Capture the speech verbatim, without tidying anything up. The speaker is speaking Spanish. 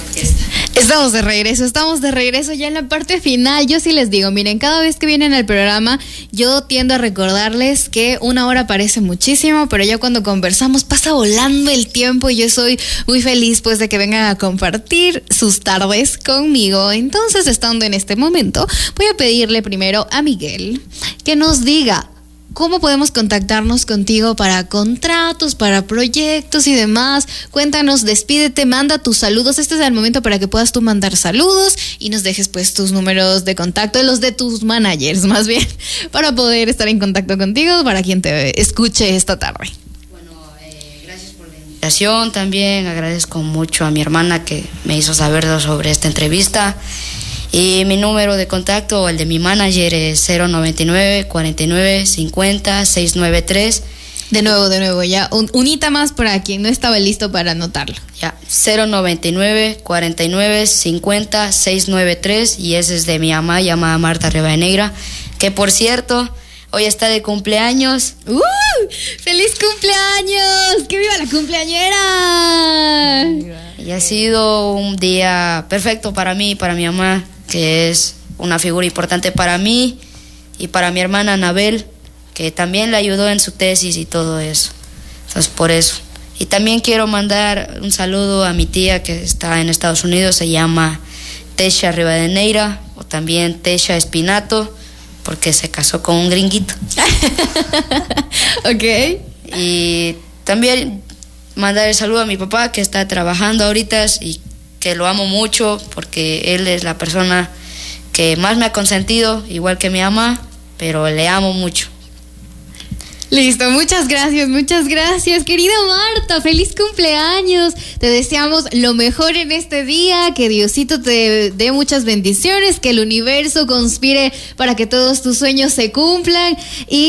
orquesta. Estamos de regreso, estamos de regreso ya en la parte final. Yo sí les digo, miren, cada vez que vienen al programa, yo tiendo a recordarles que una hora parece muchísimo, pero ya cuando conversamos pasa volando el tiempo y yo soy muy feliz pues de que vengan a compartir sus tardes conmigo. Entonces, estando en este momento, voy a pedirle primero a Miguel que nos diga ¿cómo podemos contactarnos contigo para contratos, para proyectos y demás? Cuéntanos, despídete, manda tus saludos. Este es el momento para que puedas tú mandar saludos y nos dejes pues tus números de contacto, los de tus managers más bien, para poder estar en contacto contigo, para quien te escuche esta tarde. Bueno, eh, gracias por la invitación. También agradezco mucho a mi hermana que me hizo saber sobre esta entrevista. Y mi número de contacto, o el de mi manager, es cero noventa y nueve, cuarenta y nueve, cincuenta, seiscientos noventa y tres. De nuevo, de nuevo, ya un, unita más para quien no estaba listo para anotarlo. Ya, cero noventa y nueve, cuarenta y nueve, cincuenta, seiscientos noventa y tres. Y ese es de mi mamá, llamada Marta Rivadeneira, que por cierto, hoy está de cumpleaños. ¡Uh! ¡Feliz cumpleaños! ¡Que viva la cumpleañera! Y ha sido un día perfecto para mí y para mi mamá, que es una figura importante para mí, y para mi hermana Anabel, que también le ayudó en su tesis y todo eso. Entonces, por eso. Y también quiero mandar un saludo a mi tía que está en Estados Unidos, se llama Tesha Rivadeneira, o también Tesha Espinato, porque se casó con un gringuito. Ok. Y también mandar el saludo a mi papá, que está trabajando ahorita y que lo amo mucho porque él es la persona que más me ha consentido, igual que mi mamá, pero le amo mucho. Listo, muchas gracias, muchas gracias, querida Marta, feliz cumpleaños. Te deseamos lo mejor en este día, que Diosito te dé muchas bendiciones, que el universo conspire para que todos tus sueños se cumplan y